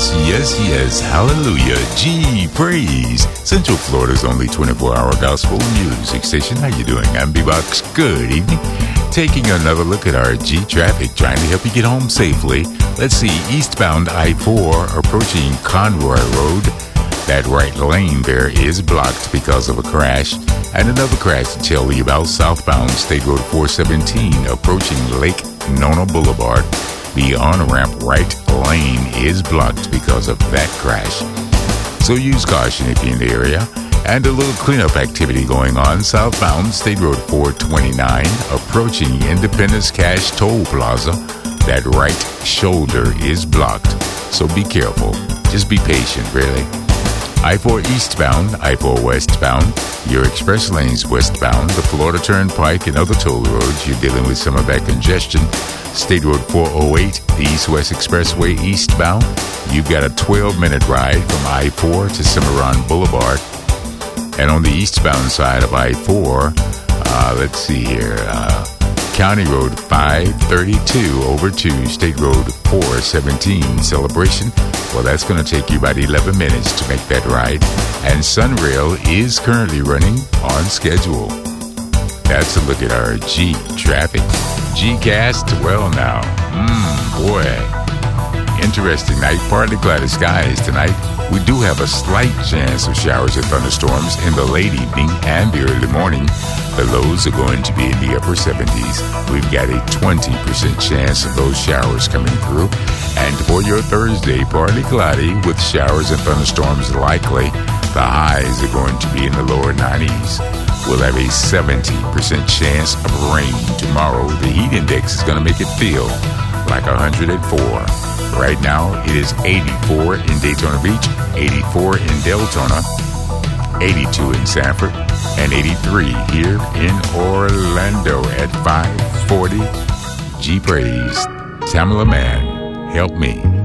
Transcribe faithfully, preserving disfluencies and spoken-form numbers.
Yes, yes, yes. Hallelujah. G praise. Central Florida's only twenty-four hour gospel music station. How you doing? I'm B-Box. Good evening. Taking another look at our G traffic, trying to help you get home safely. Let's see. Eastbound I four approaching Conroy Road. That right lane there is blocked because of a crash. And another crash to tell you about. Southbound State Road four seventeen approaching Lake Nona Boulevard. The on-ramp right lane is blocked because of that crash. So use caution if you're in the area. And a little cleanup activity going on. Southbound State Road four twenty-nine approaching Independence Cash Toll Plaza. That right shoulder is blocked. So be careful. Just be patient, really. I four eastbound, I four westbound, your express lanes westbound, the Florida Turnpike and other toll roads, you're dealing with some of that congestion. State Road four oh eight, the East-West Expressway eastbound, you've got a twelve-minute ride from I four to Cimarron Boulevard. And on the eastbound side of I four, uh, let's see here, uh, County Road five thirty-two over to State Road four seventeen Celebration. Well, that's going to take you about eleven minutes to make that ride. And Sunrail is currently running on schedule. That's a look at our G traffic. G-Cast, well now, mmm, boy. Interesting night, partly cloudy skies tonight. We do have a slight chance of showers and thunderstorms in the late evening and the early morning. The lows are going to be in the upper seventies. We've got a twenty percent chance of those showers coming through. And for your Thursday, partly cloudy with showers and thunderstorms likely. The highs are going to be in the lower nineties. We'll have a seventy percent chance of rain tomorrow. The heat index is going to make it feel like one hundred four. Right now, it is eighty-four in Daytona Beach, eighty-four in Deltona, eighty-two in Sanford, and eighty-three here in Orlando at five forty. G Praise, Tamala Man, help me.